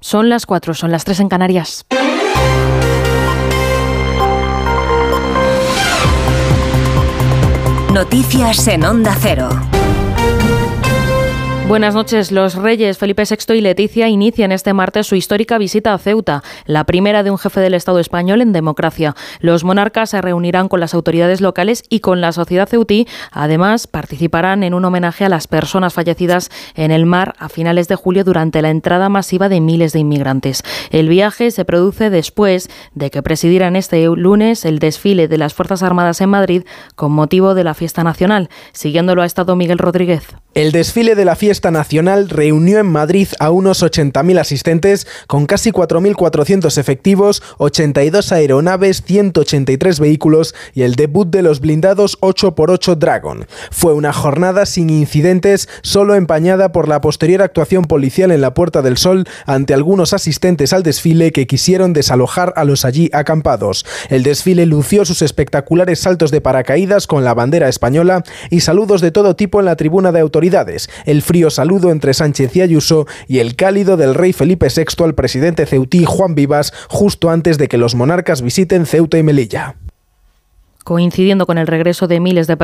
Son las 4, son las 3 en Canarias. Noticias en Onda Cero. Buenas noches. Los reyes Felipe VI y Leticia inician este martes su histórica visita a Ceuta, la primera de un jefe del Estado español en democracia. Los monarcas se reunirán con las autoridades locales y con la sociedad ceutí. Además, participarán en un homenaje a las personas fallecidas en el mar a finales de julio durante la entrada masiva de miles de inmigrantes. El viaje se produce después de que presidieran este lunes el desfile de las Fuerzas Armadas en Madrid con motivo de la fiesta nacional. Siguiéndolo ha estado Miguel Rodríguez. El desfile de la fiesta nacional reunió en Madrid a unos 80.000 asistentes con casi 4.400 efectivos, 82 aeronaves, 183 vehículos y el debut de los blindados 8x8 Dragon. Fue una jornada sin incidentes, solo empañada por la posterior actuación policial en la Puerta del Sol ante algunos asistentes al desfile que quisieron desalojar a los allí acampados. El desfile lució sus espectaculares saltos de paracaídas con la bandera española y saludos de todo tipo en la tribuna de autoridades. El frío saludo entre Sánchez y Ayuso y el cálido del rey Felipe VI al presidente ceutí Juan Vivas justo antes de que los monarcas visiten Ceuta y Melilla. Coincidiendo con el regreso de miles de personas